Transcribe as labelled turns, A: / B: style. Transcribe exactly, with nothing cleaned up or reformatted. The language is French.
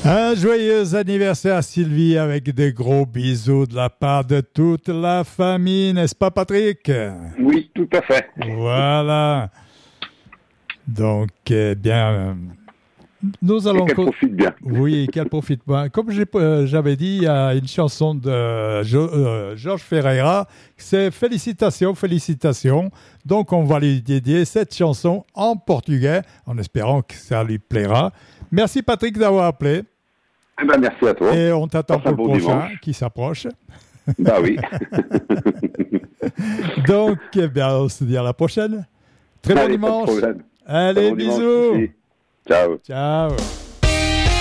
A: Un joyeux anniversaire Sylvie avec des gros bisous de la part de toute la famille, n'est-ce pas Patrick?
B: Oui, tout à fait.
A: Voilà. Donc, eh bien, euh, nous allons...
B: Et qu'elle profite bien.
A: Oui, qu'elle profite bien. Comme j'ai, euh, j'avais dit, il y a une chanson de euh, jo- euh, Georges Ferreira, c'est Félicitations, félicitations. Donc, on va lui dédier cette chanson en portugais, en espérant que ça lui plaira. Merci Patrick d'avoir appelé.
B: Eh ben, merci à toi.
A: Et on t'attend
B: Passe un
A: pour le
B: bon
A: prochain
B: dimanche.
A: qui s'approche.
B: Bah oui.
A: Donc, eh bien, on se dit à la prochaine. Très bon
B: Allez, pas de
A: dimanche.
B: problème.
A: Allez,
B: Bon dimanche
A: bisous.
B: aussi. Ciao.
A: Ciao.